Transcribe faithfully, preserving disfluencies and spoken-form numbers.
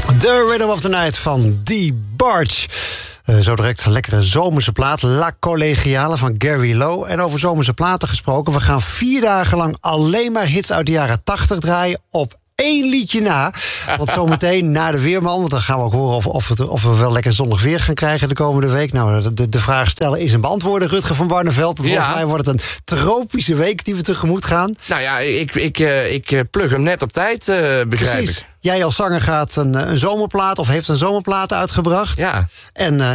The Rhythm of the Night van DeBarge. Uh, zo direct een lekkere zomerse plaat. La Collegiale van Gary Lowe. En over zomerse platen gesproken. We gaan vier dagen lang alleen maar hits uit de jaren tachtig draaien op één liedje na. Want zometeen na de Weerman, want dan gaan we ook horen of, of, het, of we wel lekker zonnig weer gaan krijgen de komende week. Nou, de, de vraag stellen is een beantwoorden. Rutger van Barneveld. Volgens ja. mij wordt het een tropische week die we tegemoet gaan. Nou ja, ik, ik, ik, ik plug hem net op tijd, uh, begrijp Precies. ik. Jij als zanger gaat een, een zomerplaat of heeft een zomerplaat uitgebracht. Ja. En uh,